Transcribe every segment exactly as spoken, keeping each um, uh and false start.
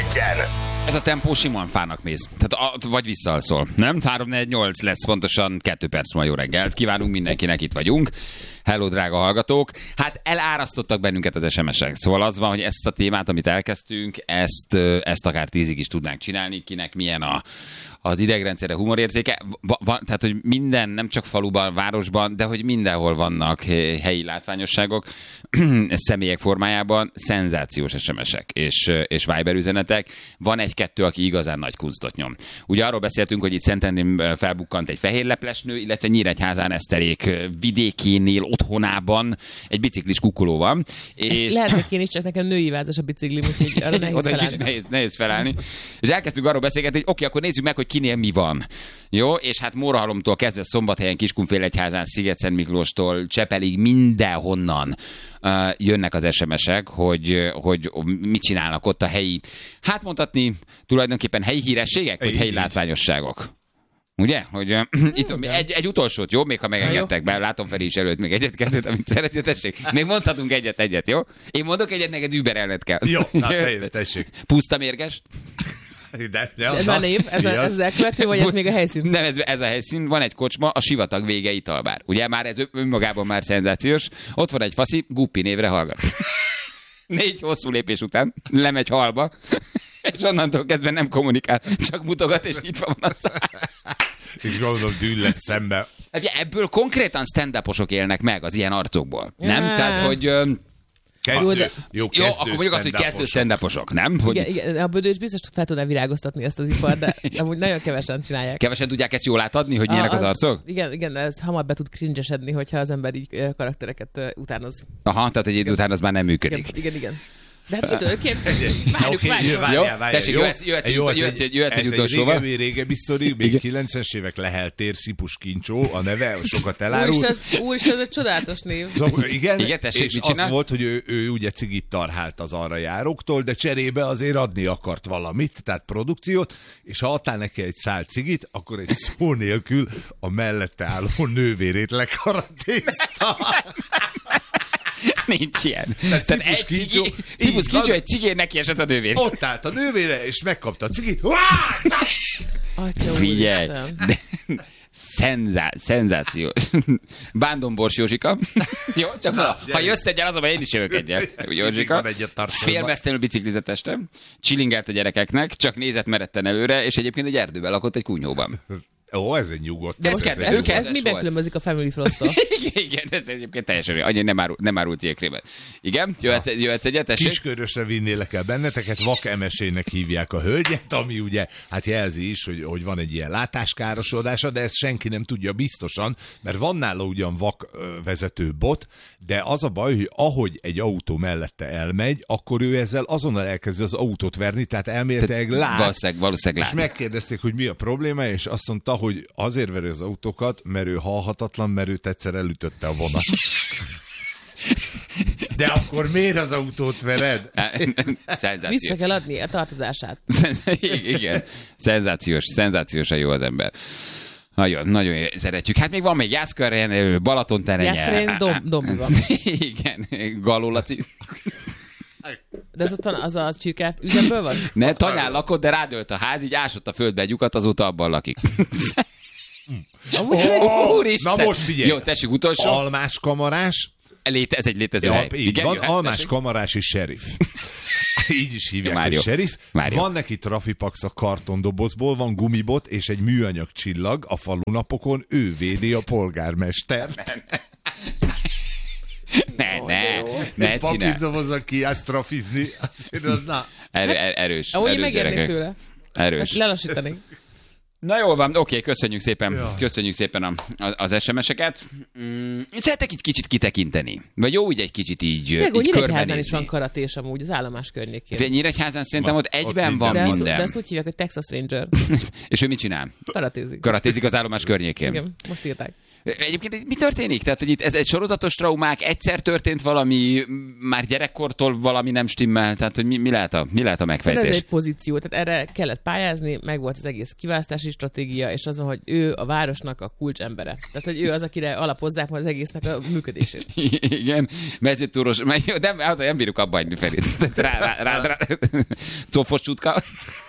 egyen. Ez a tempó simán fának néz. Tehát a, vagy visszalszol. Nem? három négy nyolc lesz pontosan kettő perc ma. Jó reggelt. Kívánunk mindenkinek, itt vagyunk. Hello, drága hallgatók. Hát elárasztottak bennünket az es em esek. Szóval az van, hogy ezt a témát, amit elkezdtünk, ezt, ezt akár tízig is tudnánk csinálni. Kinek milyen a, az idegrendszere, humorérzéke. Va, va, tehát, hogy minden, nem csak faluban, városban, de hogy mindenhol vannak helyi látványosságok, személyek formájában, szenzációs es em esek és, és Viber üzenetek. Van egy-kettő, aki igazán nagy kunctot nyom. Ugye arról beszéltünk, hogy itt Szentendrén felbukkant egy fehérleplesnő, illetve Nyíregyházán Eszterék vidékénél, otthonában egy biciklis kukkoló van. És... lehet, hogy én is, csak nekem női vázas a biciklim, úgyhogy arra nehéz felállni. Nehéz, nehéz felállni. És elkezdtünk arról beszélgetni, hogy oké, akkor nézzük meg, hogy kinél mi van. Jó, és hát Mórahalomtól kezdve Szombathelyen, Kiskunfélegyházán, Sziget-Szentmiklóstól, Csepelig, mindenhonnan uh, jönnek az es em esek, hogy, hogy mit csinálnak ott a helyi, hát mondhatni tulajdonképpen helyi hírességek, vagy helyi látványosságok. Ugye? Hogy uh, itt egy, egy utolsót, jó? Még ha megengedtek, mert látom Feri is előtt még egyet-kettőt, amit szeretnél, tessék. Még mondhatunk egyet-egyet, jó? Én mondok egyet, neked überelned kell. Jó, na, tessék. Puszta mérges. De, de, de ez már név, ez, a, ez az elkövető, vagy ez még a helyszín? Nem, ez, ez a helyszín, van egy kocsma, a Sivatag vége italbár. Ugye már ez önmagában már szenzációs. Ott van egy faszi, Guppi névre hallgat. Négy hosszú lépés után lemegy halba, és onnantól kezdve nem kommunikál, csak mutogat, és így van az. És gondolom dűllet szembe. Ebből konkrétan stand-uposok élnek meg az ilyen arcokból. Nem? Ja. Tehát, hogy... Kezdő, jó, de... jó, kezdő jó, akkor mondjuk azt, hogy kezdő stand-uposok, nem? Hogy... Igen, igen, a Bödő is biztos fel tudná virágoztatni ezt az ipart, de amúgy nagyon kevesen csinálják. Kevesen tudják ezt jól átadni, hogy milyenek az, az arcok? Igen, igen, ez hamar be tud cringe-esedni, hogyha az ember így karaktereket utánoz. Aha, tehát egy idő után az már nem működik. Igen, igen. igen. De hát kitől, várjuk, okay, várjuk. Jó, tessék, jöhetsz egy utolsóval. Ez egy régebbi, régebbi sztori, még kilencvenes évek Leheltér, Szipus Kincsó, a neve, sokat elárult. Úristen, ez egy csodálatos név. Szóval, igen, igen tessék, és mit az csinál? volt, hogy ő, ő ugye cigit tarhált az arra járóktól, de cserébe azért adni akart valamit, tehát produkciót, és ha adtál neki egy szál cigit, akkor egy szó nélkül a mellette álló nővérét lekaratézta. Nincs ilyen. Tehát Tehát egy Kincsó, cigi, Szipus Kincsó egy cigén neki esett a nővér. Ott állt a nővére, és megkapta a cigit. Atya Figyelj! Szenzá, szenzációs. Bándombors Józsika. Jó, csak na, ha, ha jössz egyel, azonban én is jövök egyet. Józsika. Félmeztelenül biciklizett este. Csillingelt a gyerekeknek, csak nézett meretten előre, és egyébként egy erdőben lakott egy kunyhóban. Ó, ez egy nyugodt. De ez, ez, ez, ez, ez miben különbözik a Family Frost-tól? Igen, ez egyébként teljesen annyi nem, árul, nem árult ilyenkrémet. Igen, jöhetsz, jöhetsz egyet, tessék? Kiskörösre vinnélek el benneteket, vak emesének hívják a hölgyet, ami ugye hát jelzi is, hogy, hogy van egy ilyen látáskárosodása, de ezt senki nem tudja biztosan, mert van nála ugyan vak vezető bot, de az a baj, hogy ahogy egy autó mellette elmegy, akkor ő ezzel azonnal elkezdi az autót verni, tehát elméletileg lát. Valószínűleg, valószínűleg és lát. megkérdezték, hogy mi a probléma, és azt mondta, hogy azért veri az autókat, mert ő halhatatlan, mert őt egyszer elütötte a vonat. De akkor miért az autót vered? Vissza kell adni a tartozását. Igen, szenzációs, szenzációsan jó az ember. Nagyon, nagyon szeretjük. Hát még van még Jászkörén, Balatonterenye. Jászkörén dom, Dombi van. Igen, Galó Laci. De az ott van, az a csirke üzemből van? Ne, Tanyán lakott, de rádölt a ház, így ásott a földbe egy lyukat, azóta abban lakik. Oh, na most figyelj! Jó, tessék, utolsó. Almás kamarás. Léte, ez egy létező ja, hely. Így igen, van, jöhet, almás tessék. kamarás és sheriff. Így is hívják, Már hogy jó. sheriff. Már jó. Van neki trafipax a kartondobozból, van gumibot és egy műanyag csillag a falunapokon, ő védi a polgármestert. Ne, ne, ne csinál. Papírdobozzal kiállsz trafizni, azért az na. Er, er, erős. Ahogy erős megérnék gyerekek. tőle. Erős. Hát lelassítanék. Na jól van, oké, köszönjük szépen, Ja. köszönjük szépen a, a, az es em eseket. Mm, szeretek itt kicsit kitekinteni. Vagy jó, úgy egy kicsit így, Meg, így Nyíregyházán körbenézni. is van karatés amúgy, az állomás környékén. Nyíregyházán szerintem Ma- ott egyben ott van De azt, minden. de azt úgy hívják, hogy Texas Ranger. És ő mit csinál? Karatézik. Karatézik az állomás környékén. Igen, most írták. Egyébként mi történik? Tehát, hogy itt ez egy sorozatos traumák, egyszer történt valami, már gyerekkortól valami nem stimmel, tehát, hogy mi, mi, lehet, a, mi lehet a Ez megfejtés? egy pozíció, tehát erre kellett pályázni, meg volt az egész kiválasztás, városi stratégia, és azon, hogy ő a városnak a kulcsembere. Tehát, hogy ő az, akire alapozzák majd az egésznek a működését. Igen, mezőtúros, de az, nem bírjuk abba hagyni felé. Rá, rá, rá, rá. Cofos csutka.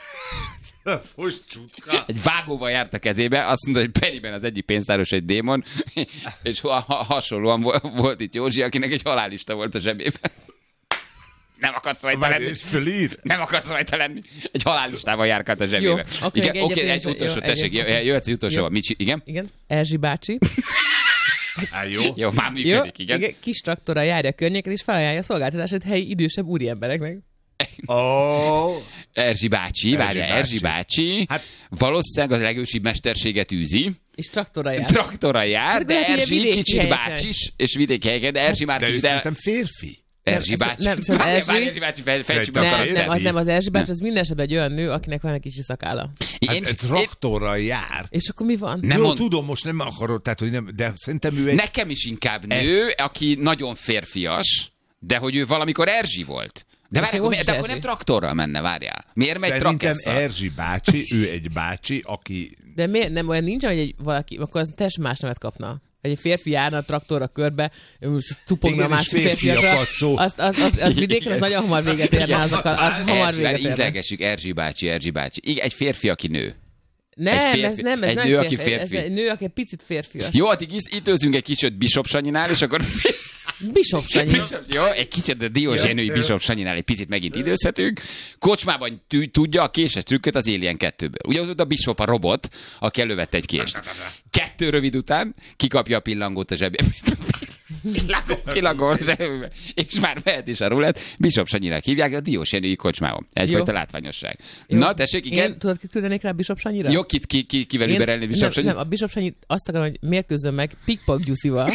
Csutka. Egy vágóval járt a kezébe, azt mondta, hogy Periben az egyik pénztáros egy démon, és ha, ha, hasonlóan volt itt Józsi, akinek egy halálista volt a zsebében. Nem akarsz rajta lenni. Nem akarsz rajta lenni. Egy halállistával járkált a zsebébe. Jó, okay, igen, oké, okay, egy utolsó, tessék, jöhetsz egy utolsó. Igen? Igen, Erzsi bácsi. Há, jó. Jó, már működik, igen. igen. Kis traktorral járja a környéken, és felajánlja a szolgáltatását helyi idősebb úriembereknek. Oh. Erzsi bácsi, várja, Erzsi bácsi, hát, valószínűleg a legősibb mesterséget űzi. És traktorra jár. Traktorra jár, de, de Erzsi kicsit bácsis, és vidéki helyeken, de Erzsi már de kicsit... De ő szerintem férfi. Erzsi bácsi. Nem, nem, Erzsi... Erzsi bácsi fejtsük meg nem, nem, az nem az Erzsi bácsi, az minden esetben egy olyan nő, akinek van egy kis szakála. Hát én, traktorral jár. És akkor mi van? Nem Jó, mond... tudom, most nem akarod, tehát, hogy nem, de szerintem ő egy... Nekem is inkább nő, aki nagyon férfias, de hogy ő valamikor Erzsi volt. De, várj, akkor, de akkor nem traktorral menne, várjál. Miért megy Szerintem trakesszal? Erzsi bácsi, ő egy bácsi, aki... De miért nem olyan nincs, hogy egy valaki, akkor az teljesen más nevet kapna. Egy férfi járna a traktorra körbe, tupogna a másik férfiakra, azt, az, az, az vidéken az nagyon hamar véget érne, az, akar, az hamar véget érne. Ízlelgessük, Erzsi bácsi, Erzsi bácsi. Igen, egy férfi, aki nő. Nem, férfi, ez nem, ez egy nem nő, férfi, aki férfi. Ez egy nő, aki egy picit férfias. Jó, addig itt őzünk egy kicsit Bishop Sanyinál, és akkor... Bishop Sanyi. Bishop, jó, egy kicsit a diózsénői Bishop Sanyinál egy picit megint időzhetünk. Kocsmában tű, tudja a késes trükköt az Alien kettőből. Ugye ott a Bishop a robot, aki elővette egy kést. Kettő rövid után kikapja a pillangót a zsebébe. Pillangó, pillangó a zsebébe. És már mehet is a rulett. Bishop Sanyinak hívják a diózsénői kocsmában. Egyfajta látványosság. Jó. Na, tessék, igen. Én tudod, ki küldenék rá Bishop Sanyira? Jó, kit, ki, ki, kivel überelni Bishop Sanyi? Nem, nem, a Bishop Sanyi azt akarom, hogy mérkőzzön meg Pikpak Gyuszival.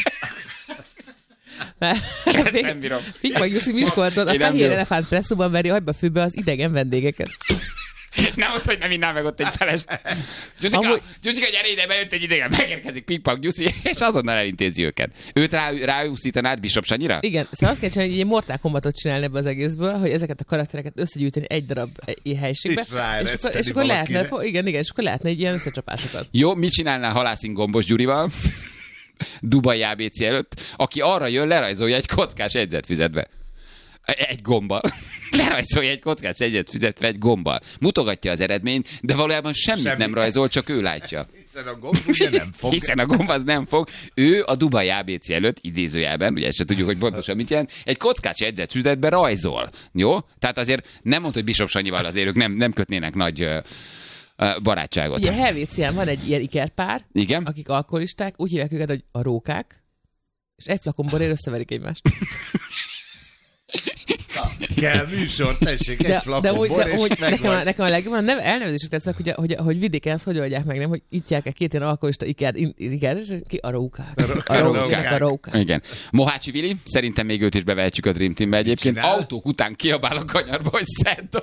Ezt nem bírom. Pikpak Gyuszi Miskolcon a fehér elefánt presszóban veri agyba főbe az idegen vendégeket. Nem mondta, hogy nem innám meg ott egy feles. Gyuszika, Amúgy... Gyuszika, gyere ide, bejött egy idegen, megérkezik Pikpak Gyuszi, és azonnal elintézi őket. Őt rá, ráúszítanád Bishop Sanyira? Igen, szóval azt kell csinálni, hogy egy Mortal Kombatot csinálni ebbe az egészből, hogy ezeket a karaktereket összegyűjteni egy darab egy helységbe. És, és, akkor, és akkor lehetne, igen, igen, és akkor lehetne egy ilyen összecsapásokat. Jó, mit csinálnál Halászin Gombos Gyurival? Dubai á bé cé előtt, aki arra jön, lerajzolja egy kockás jegyzetfüzetbe. Egy gombbal. Lerajzolja egy kockás jegyzetfüzetbe egy gombbal. Mutogatja az eredményt, de valójában semmit Semmi. nem rajzol, csak ő látja. Hiszen a gomb ugye nem fog. Hiszen a gomb az nem fog. Ő a Dubai á bé cé előtt, idézőjelben, ugye ezt se tudjuk, hogy pontosan mit jelent, egy kockás jegyzetfüzetbe rajzol. Jó? Tehát azért nem mondta, hogy Bishop Sanyival azért ők nem, nem kötnének nagy... barátságot. Ugye Helvécián van egy ilyen ikerpár, igen? Akik alkoholisták, úgy hívják őket, hogy a rókák, és egy flakon borért összeverik egymást. Kell műsor, tessék, egy flakon bor, de, és nekem, a, nekem a legjobban nem elnevezések tetszenek, hogy, hogy, hogy vidéken ezt hogy oldják meg, nem, hogy itt járják két ilyen alkoholista iker, iker, és ki a rókák. A rókák. A rókák. Igen. Mohácsi Vili, szerintem még őt is bevehetjük a Dream Teambe egyébként. Autók után kiabál a kanyarba, hogy szedd.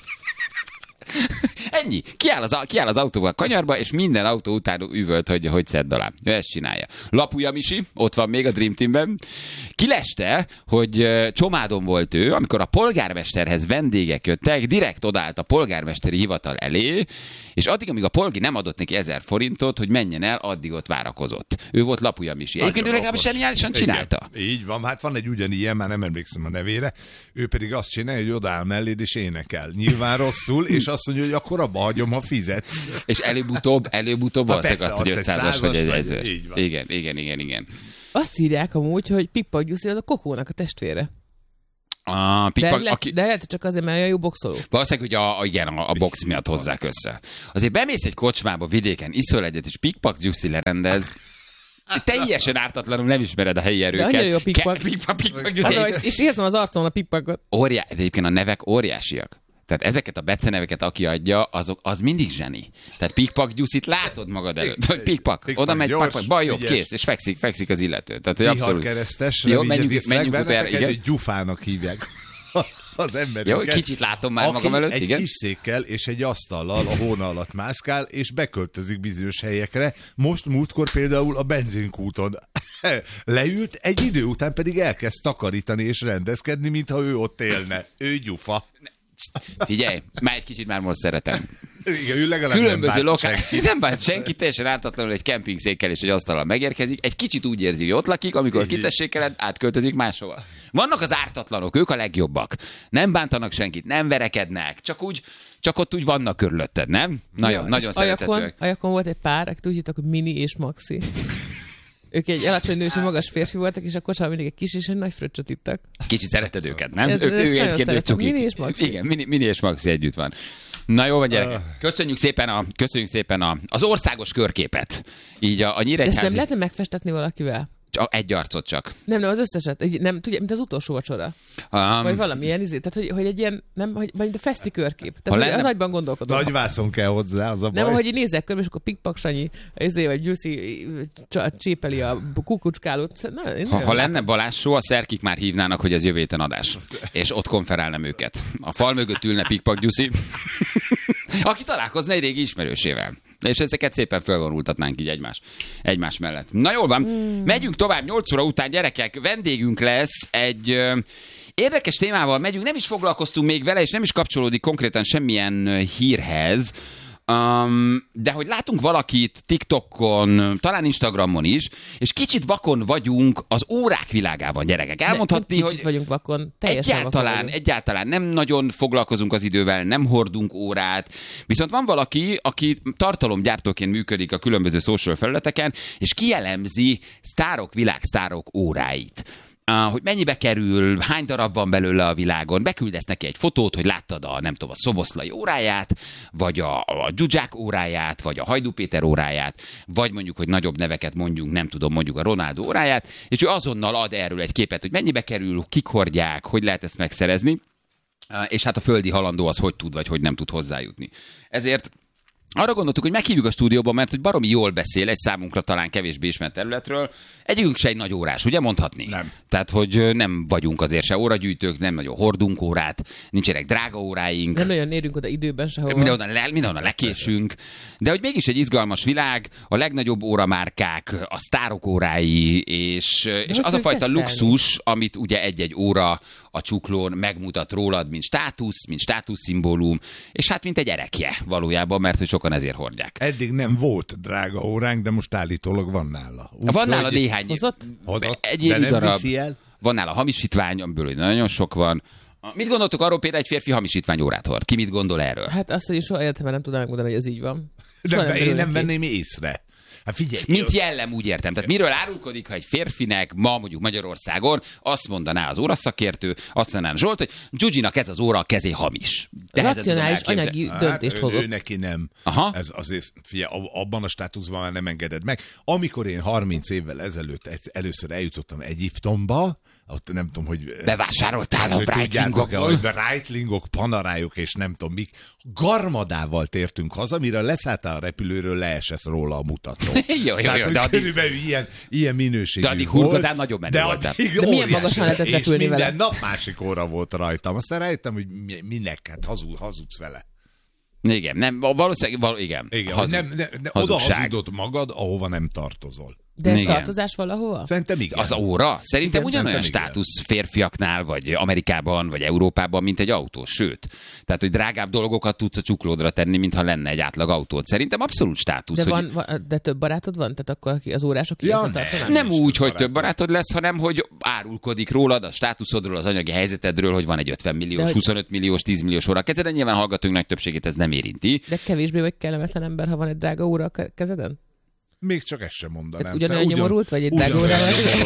Ennyi. Kiáll az, kiáll az autóval a kanyarba, és minden autó után üvölt, hogy, hogy szedd alá. Ő ezt csinálja. Lapuja Misi, ott van még a Dream Teamben. Kileste, hogy Csomádon volt ő, amikor a polgármesterhez vendégek jöttek, direkt odállt a polgármesteri hivatal elé, és addig, amíg a polgi nem adott neki ezer forintot, hogy menjen el, addig ott várakozott. Ő volt Lapuja Misi. Egyébként ő legalábbis zseniálisan csinálta. Igen, így van, hát van egy ugyanilyen, már nem emlékszem a nevére, ő pedig azt csinálja, hogy odáll melléd és énekel. Nyilván rosszul, és azt mondja, hogy akkor abba hagyom, ha fizetsz. És előbb-utóbb, előbb-utóbb valószínűleg azt, hogy ötszázas vagy egy ezer. Igen, igen, igen, igen. Azt írják amúgy, hogy Pikpak Gyuszi az a Kokónak a testvére. A Pikpak, de, le, aki... de lehet, csak azért, mert olyan jó boxoló. Valószínűleg, hogy a, a, igen, a, a box miatt hozzák össze. Azért bemész egy kocsmába vidéken, iszol egyet, és Pikpak Gyuszi lerendez. Teljesen ártatlanul nem ismered a helyi erőket. De annyira jó a Pikpak. Ke- pikpak, pikpak Gyuszi. És érzem az arcomon a Pikpakot. Óriá... De egyébként a nevek óriásiak. Tehát ezeket a beceneveket, aki adja, azok, az mindig zseni. Tehát Pikpak Gyuszit látod magad előtt. Vagy Pikpak, oda megy, pak, baj, jobb, kész, és fekszik, fekszik az illető. Tehát, hogy abszolút... keresztes, jó, menjünk, menjünk utána, igen. Egy gyufának hívják az embereket. Jó, kicsit látom már aki magam előtt, egy igen. kis székkel és egy asztallal a hóna alatt mászkál, és beköltözik bizonyos helyekre. Most múltkor például a benzinkúton leült, egy idő után pedig elkezd takarítani és rendezkedni, mintha ő ott élne. Ő gyufa. Figyelj, már egy kicsit már most szeretem. Igen, ő legalább különböző nem bánt lokál... senki. Nem bánt senki, teljesen ártatlanul egy kempingszékkel és egy asztallal megérkezik. Egy kicsit úgy érzi, hogy ott lakik, amikor kitessékeled, átköltözik máshova. Vannak az ártatlanok, ők a legjobbak. Nem bántanak senkit, nem verekednek, csak úgy, csak ott úgy vannak körülötted, nem? Nagyon, ja, nagyon szeretetőek. Ajakon, ajakon volt egy pár, akik úgy hittak, hogy Mini és Maxi. Ők egy alacsony nős, magas férfi voltak, és a kocsában mindig egy kis és egy nagy fröccsöt ittak. Kicsit szereted őket, nem? Ez, ők, ez ők egyébként ők cukik. Mini és Maxi. Igen, Mini, Mini és Maxi együtt van. Na jó van, gyerekek. Köszönjük szépen, a, köszönjük szépen a, az országos körképet. Így a, a Nyíregyházi... De ezt nem lehetne megfestetni valakivel? Csak egy arcot csak. Nem, nem, az összeset. Egy, nem, tudja, mint az utolsó vacsora. Um, vagy valamilyen izé. Tehát, hogy, hogy egy ilyen, nem, hogy, vagy mint a feszti körkép. Tehát, hogy lenne... nagyban gondolkodom. Nagy vászon kell hozzá, az a baj. Nem, hogy így nézek körbe, és akkor Pikpak Sanyi, izé, vagy Gyuszi csépeli a kukucskálót. Na, ha, ha lenne Balázs show, a szerkik már hívnának, hogy ez jövő héten adás. És ott konferálnám őket. A fal mögött ülne Pikpak Gyuszi, aki találkozna egy régi ismerősével. És ezeket szépen fölvonultatnánk így egymás, egymás mellett. Na jól van, mm. megyünk tovább nyolc óra után, gyerekek, vendégünk lesz egy ö, érdekes témával, megyünk, nem is foglalkoztunk még vele, és nem is kapcsolódik konkrétan semmilyen hírhez, Um, de hogy látunk valakit TikTokon, talán Instagramon is, és kicsit vakon vagyunk az órák világában, gyerekek. Elmondhatni, hogy vagyunk vakon, teljesen egyáltalán, vakon egyáltalán nem nagyon foglalkozunk az idővel, nem hordunk órát, viszont van valaki, aki tartalomgyártóként működik a különböző social felületeken, és kielemzi sztárok, világsztárok óráit. Uh, hogy mennyibe kerül, hány darab van belőle a világon, beküldesz neki egy fotót, hogy láttad a, nem tudom, a Szoboszlai óráját, vagy a, a Zsuzsák óráját, vagy a Hajdú Péter óráját, vagy mondjuk, hogy nagyobb neveket mondjunk, nem tudom, mondjuk a Ronaldo óráját, és ő azonnal ad erről egy képet, hogy mennyibe kerül, kik hordják, hogy lehet ezt megszerezni, uh, és hát a földi halandó az hogy tud, vagy hogy nem tud hozzájutni. Ezért arra gondoltuk, hogy meghívjuk a stúdióba, mert hogy baromi jól beszél egy számunkra talán kevésbé ismert területről. Egyikünk se egy nagy órás, ugye mondhatni? Nem. Tehát, hogy nem vagyunk azért se óragyűjtők, nem nagyon hordunk órát, nincsenek drága óráink. Nem nagyon érünk oda időben sehova. Mindenhonnan, le, mindenhonnan lekésünk. De hogy mégis egy izgalmas világ, a legnagyobb óramárkák, a sztárok órái, és, és az a fajta tesztelni. Luxus, amit ugye egy-egy óra a csuklón megmutat rólad, mint státusz, mint státuszszimbólum, és hát mint egy erekje valójában, mert hogy sokan ezért hordják. Eddig nem volt drága óránk, de most állítólag van nála. Úgy, van nála néhány. Hozott? Hozott, egy de nem darab. viszi el. Van nála hamisítvány, amiből nagyon sok van. Mit gondoltok arról, például egy férfi hamisítvány órát hord? Ki mit gondol erről? Hát azt, hogy soha életemben nem tudom megmondani, hogy ez így van. De nem én nem venném észre. Hát figyelj. Mint jellem, úgy értem. Tehát miről árulkodik, ha egy férfinek ma mondjuk Magyarországon azt mondaná az óraszakértő, azt mondaná Zsolt, hogy Zsuzsinak ez az óra a kezé hamis. Racionális anyagi hát, döntést hozott. Ő neki nem. Aha. Ez azért, figyelj, abban a státuszban már nem engeded meg. Amikor én harminc évvel ezelőtt először eljutottam Egyiptomba, ott nem tudom, hogy... Bevásároltál a Breitlingokból. Breitlingok, panarájuk és nem tudom mik. Garmadával tértünk haza, mire leszálltál a repülőről, leesett róla a mutató. jó, jó, Tehát, jó, de addig... körülbelül ilyen, ilyen minőségű de addig volt. hurgadán nagyobb menő voltál. De milyen magasan lehetett repülni és vele? minden nap másik óra volt rajtam. Aztán rájöttem, hogy minek, hát hazud, hazudsz vele. Igen, nem, valószínűleg, való, igen. Igen, Hazug, nem, nem, nem, oda hazudod magad, ahova nem tartozol. De ez igen. tartozás valahova? Szerintem igen. Az óra? Szerintem igen, ugyanolyan szerintem státusz igen. Férfiaknál, vagy Amerikában, vagy Európában, mint egy autó. Sőt, tehát, hogy drágább dolgokat tudsz a csuklódra tenni, mintha lenne egy átlag autót. Szerintem abszolút státusz. De, hogy... van, de több barátod van? Tehát akkor az órások ja, ne, nem, nem úgy, hogy több barátod lesz, hanem hogy árulkodik rólad, a státuszodról, az anyagi helyzetedről, hogy van egy ötven milliós, huszonöt milliós, tíz milliós óra a kezeden. Nyilván hallgatóink nagy többségét ez nem érinti. De kevésbé vagy kellemetlen ember, ha van egy drága óra a kezeden? Még csak ezt sem mondanám. Ugyanolyan nyomorult, vagy egy drága óra?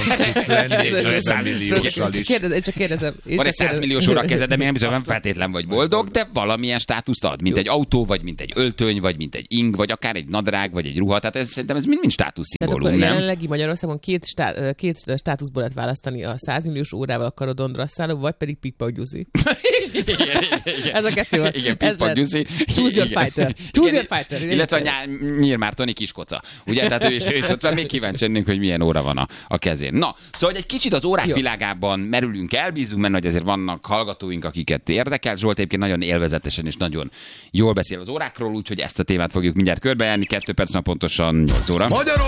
Én csak kérdezem. Van egy száz milliós óra a kezed, de még nem bizony nem feltétlen vagy boldog, de valamilyen státuszt ad, mint egy autó, vagy mint egy öltöny, vagy mint egy ing, vagy akár egy nadrág, vagy egy ruha. Tehát ez, szerintem ez mind-mind státuszszimbólum, nem? Tehát akkor jelenlegi Magyarországon két, stá, két státuszból lehet választani, a száz milliós órával akarodon drasszáló, vagy pedig Pikpak Gyuszi. Ez a kettő van. Igen, Pikpak Gyuszi. Choose your fighter. Choose your fighter. Illetve a Nyírmártoni kiskoca. Ugye, tehát ő is, ő is ott van, még kíváncsi lennénk, hogy milyen óra van a, a kezén. Na, szóval egy kicsit az órák Jó. világában merülünk el, bízunk benne, hogy azért vannak hallgatóink, akiket érdekel. Zsolt egyébként nagyon élvezetesen és nagyon jól beszél az órákról, úgyhogy ezt a témát fogjuk mindjárt körbejárni. Kettő perc pontosan nyolc óra.